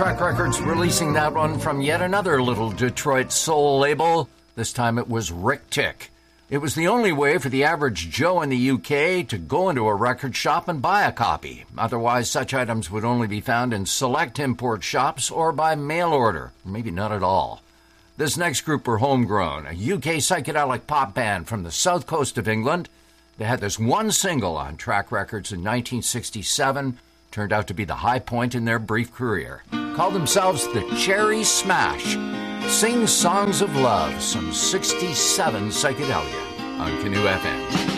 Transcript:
Track Records releasing that one from yet another little Detroit soul label. This time it was Rick Tick. It was the only way for the average Joe in the UK to go into a record shop and buy a copy. Otherwise, such items would only be found in select import shops or by mail order. Maybe not at all. This next group were Homegrown, a UK psychedelic pop band from the south coast of England. They had this one single on Track Records in 1967, turned out to be the high point in their brief career. Called themselves the Cherry Smash. Sing songs of love, some 67 psychedelia on Canoe FM.